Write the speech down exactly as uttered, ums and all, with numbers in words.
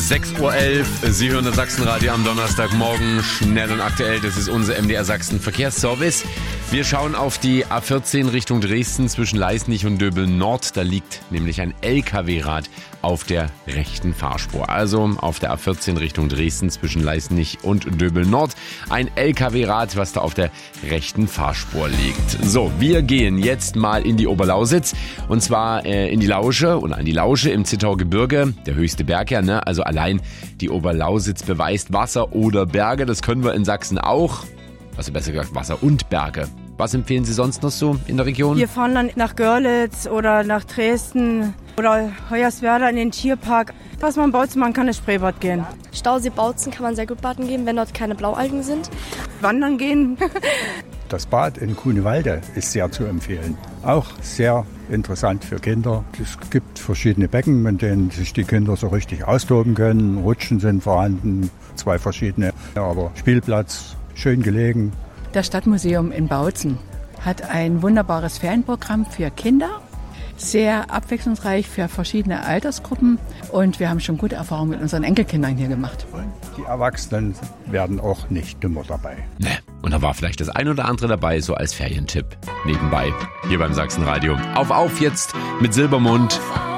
sechs Uhr elf, Sie hören das Sachsenradio am Donnerstagmorgen, schnell und aktuell, das ist unser M D R Sachsen Verkehrsservice. Wir schauen auf die A vierzehn Richtung Dresden zwischen Leißnich und Döbel Nord, da liegt nämlich ein L K W-Rad auf der rechten Fahrspur. Also auf der A vierzehn Richtung Dresden zwischen Leißnich und Döbel Nord ein L K W-Rad, was da auf der rechten Fahrspur liegt. So, wir gehen jetzt mal in die Oberlausitz und zwar äh, in die Lausche und an die Lausche im Zittaugebirge, der höchste Berg ja, ne? Also allein die Oberlausitz beweist Wasser oder Berge, das können wir in Sachsen auch. Also besser gesagt Wasser und Berge. Was empfehlen Sie sonst noch so in der Region? Wir fahren dann nach Görlitz oder nach Dresden oder Hoyerswerda in den Tierpark. Was man Bautzen, man kann ins Spreebad gehen. Stausee Bautzen kann man sehr gut baden gehen, wenn dort keine Blaualgen sind. Wandern gehen. Das Bad in Grunewalde ist sehr zu empfehlen. Auch sehr interessant für Kinder. Es gibt verschiedene Becken, in denen sich die Kinder so richtig austoben können. Rutschen sind vorhanden, zwei verschiedene, aber Spielplatz, schön gelegen. Das Stadtmuseum in Bautzen hat ein wunderbares Ferienprogramm für Kinder, sehr abwechslungsreich für verschiedene Altersgruppen und wir haben schon gute Erfahrungen mit unseren Enkelkindern hier gemacht. Die Erwachsenen werden auch nicht dümmer dabei. Ne, und da war vielleicht das ein oder andere dabei, so als Ferientipp nebenbei, hier beim Sachsenradio. Auf, auf jetzt mit Silbermond.